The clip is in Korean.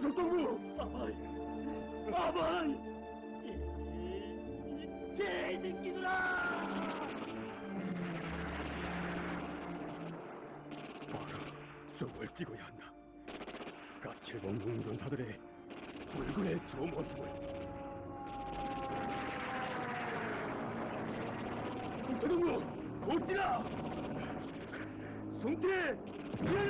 석동무! 아바이! 이 개새끼들아! 바로 종을 찍어야 한다. 까칠범 운전사들의 불굴의 저 모습을. 석동무! 어디라! 송태! 지어야!